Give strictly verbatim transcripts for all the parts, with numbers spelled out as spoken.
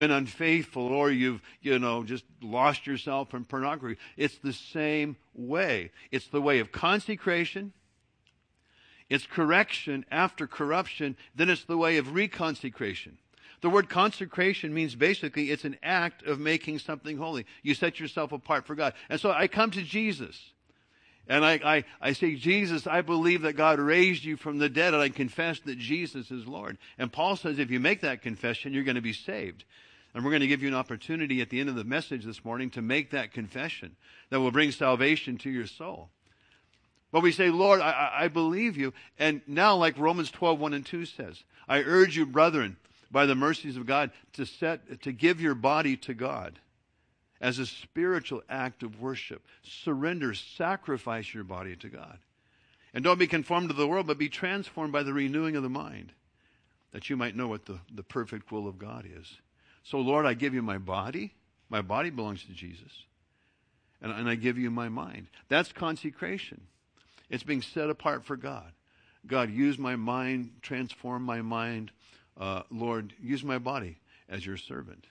been unfaithful, or you've, you know, just lost yourself from pornography. It's the same way. It's the way of consecration. It's correction after corruption. Then it's the way of reconsecration. The word consecration means basically it's an act of making something holy. You set yourself apart for God. And so I come to Jesus. And I, I, I say, Jesus, I believe that God raised you from the dead, and I confess that Jesus is Lord. And Paul says if you make that confession, you're going to be saved. And we're going to give you an opportunity at the end of the message this morning to make that confession that will bring salvation to your soul. But we say, Lord, I, I believe you. And now, like Romans twelve, one and two says, I urge you, brethren, by the mercies of God, to set, to give your body to God as a spiritual act of worship. Surrender, sacrifice your body to God. And don't be conformed to the world, but be transformed by the renewing of the mind, that you might know what the, the perfect will of God is. So, Lord, I give you my body. My body belongs to Jesus. And, and I give you my mind. That's consecration. It's being set apart for God. God, use my mind, transform my mind. Uh, Lord, use my body as your servant.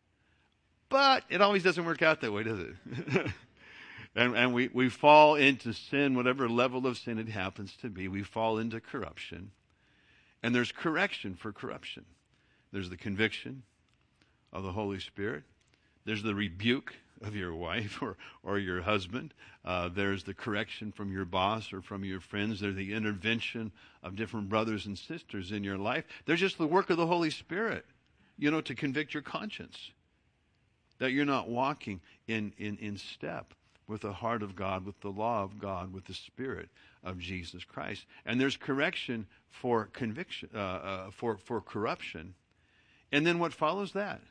But it always doesn't work out that way, does it? and and we, we fall into sin, whatever level of sin it happens to be. We fall into corruption. And there's correction for corruption. There's the conviction of the Holy Spirit. There's the rebuke of your wife or, or your husband. Uh, there's the correction from your boss or from your friends. There's the intervention of different brothers and sisters in your life. There's just the work of the Holy Spirit, you know, to convict your conscience that you're not walking in, in, in step with the heart of God, with the law of God, with the Spirit of Jesus Christ. And there's correction for conviction, uh, uh, for, for corruption. And then what follows that?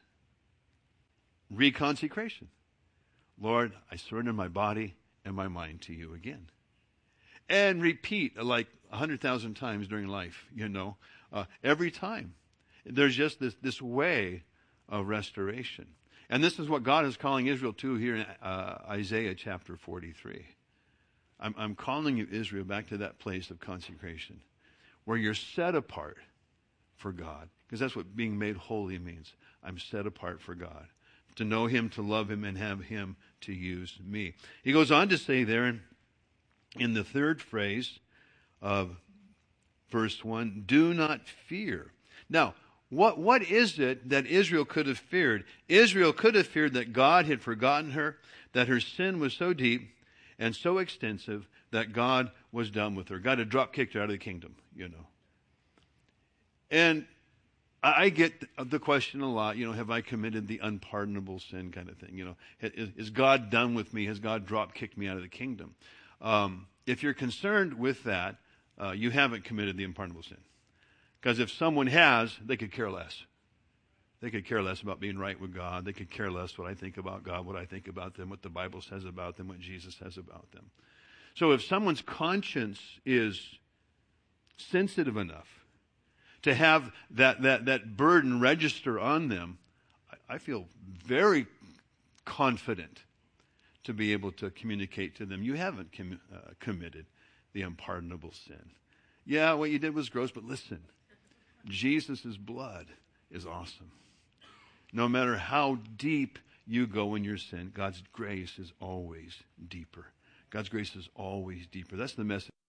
Reconsecration. Lord, I surrender my body and my mind to you again. And repeat like a hundred thousand times during life, you know, uh, every time. There's just this, this way of restoration. And this is what God is calling Israel to here in uh, Isaiah chapter forty-three. I'm, I'm calling you, Israel, back to that place of consecration where you're set apart for God. Because that's what being made holy means. I'm set apart for God. To know him, to love him, and have him to use me. He goes on to say there in, in the third phrase of verse one, do not fear. Now, what, what is it that Israel could have feared? Israel could have feared that God had forgotten her, that her sin was so deep and so extensive that God was done with her. God had drop kicked her out of the kingdom, you know. And I get the question a lot, you know, have I committed the unpardonable sin kind of thing? You know, is, is God done with me? Has God drop kicked me out of the kingdom? Um, if you're concerned with that, uh, you haven't committed the unpardonable sin. Because if someone has, they could care less. They could care less about being right with God. They could care less what I think about God, what I think about them, what the Bible says about them, what Jesus says about them. So if someone's conscience is sensitive enough to have that, that, that burden register on them, I, I feel very confident to be able to communicate to them, you haven't com- uh, committed the unpardonable sin. Yeah, what you did was gross, but listen, Jesus' blood is awesome. No matter how deep you go in your sin, God's grace is always deeper. God's grace is always deeper. That's the message